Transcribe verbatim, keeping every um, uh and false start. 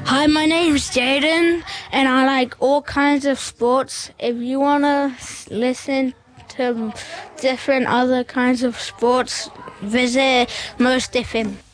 Hi, my name's Jaden, and I like all kinds of sports. If you want to listen to different other kinds of sports, visit Most Diffin.